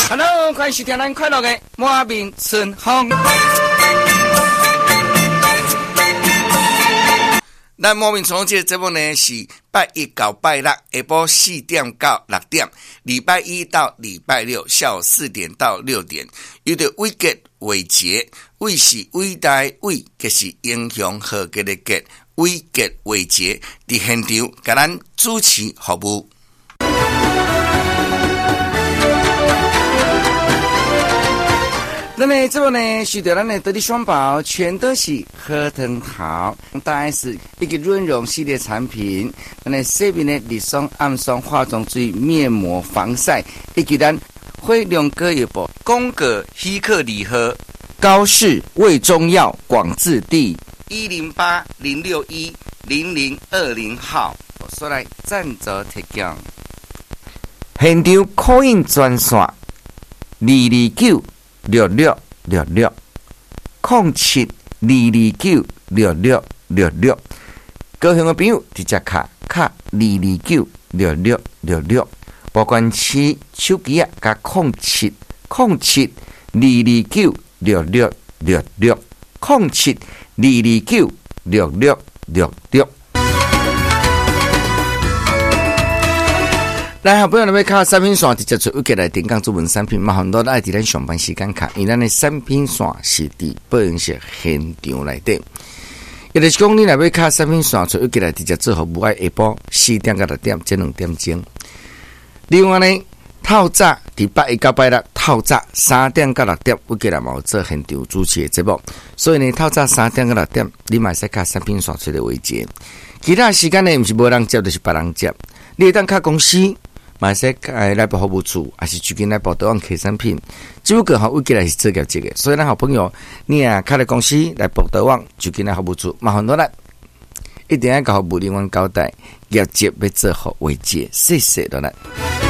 Hello， 欢迎收听咱快乐的满面春风。咱满面春风这个节目呢是拜一到拜六下晡4点到6点，礼拜一到礼拜六下午4点到6点。有的伟节伟节，伟是伟大的伟，就是英雄豪杰的杰，伟节伟节伫现场给咱主持服务。那么这个呢，许多人的得力双宝全都是核桃桃，当然是一个润绒系列产品。那这边呢，日霜、暗霜、化妆水、面膜、防晒，以及咱辉亮哥一波宫格希克礼盒，高氏胃中药广治地108-061-0020号，所来赞助提供。现场 call in 专线2296666 07-2296666，高雄的朋友直接卡2296666，保管起手机啊，加07-2296666 07-2296666。来，好朋友，咱要卡产品线直接做过来点讲主文产品，麻烦多爱伫咱上班时间卡，因为咱的产品线是伫保养室现场内底。也就是讲，你若要卡产品线做过来直接做服务，爱下晡4点到6点，这2点钟。另外呢，透早伫拜一到拜六透早3点到6点，我过来嘛有做现场主持的节目，所以呢，透早3点到6点，你嘛使卡产品线做的为节。其他时间呢，毋是无人接，就是别人接。你当卡公司。马赛来报服务处，还是最近来报台湾客产品，只不过我过来是做业绩的，所以咱好朋友，你啊开了公司来报台湾，最近来服务处，麻烦多来，一定要甲服务人员交代，业绩要做好为节，谢谢多来。